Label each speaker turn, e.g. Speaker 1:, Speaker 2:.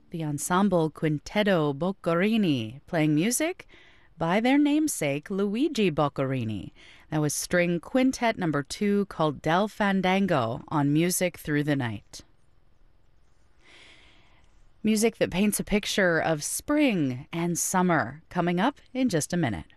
Speaker 1: The ensemble Quintetto Boccherini, playing music by their namesake Luigi Boccherini. That was string quintet number 2 called Del Fandango on Music Through the Night. Music that paints a picture of spring and summer coming up in just a minute.